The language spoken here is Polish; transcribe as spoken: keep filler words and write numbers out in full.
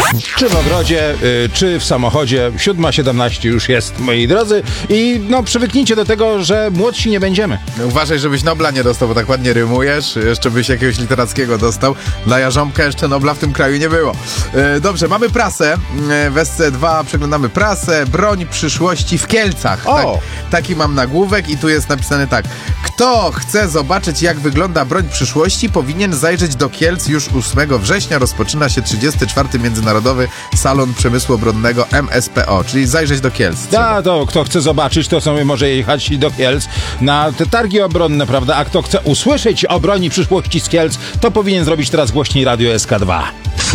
Czy w ogrodzie, y, czy w samochodzie. siódma siedemnaście już jest, moi drodzy. I no przywyknijcie do tego, że młodsi nie będziemy. Uważaj, żebyś Nobla nie dostał, bo tak ładnie rymujesz. Jeszcze byś jakiegoś literackiego dostał. Dla Jarząbka jeszcze Nobla w tym kraju nie było. E, dobrze, mamy prasę. E, w S C dwa przeglądamy prasę. Broń przyszłości w Kielcach. O! Tak, taki mam nagłówek i tu jest napisane tak. Kto chce zobaczyć, jak wygląda broń przyszłości, powinien zajrzeć do Kielc. Już ósmego września rozpoczyna się trzydziesty czwarty Międzynarodowy Salon Przemysłu Obronnego M S P O, czyli zajrzeć do Kielc. Da, to kto chce zobaczyć, to sobie może jechać do Kielc na te targi obronne, prawda? A kto chce usłyszeć o broni przyszłości z Kielc, to powinien zrobić teraz głośniej Radio S K dwa.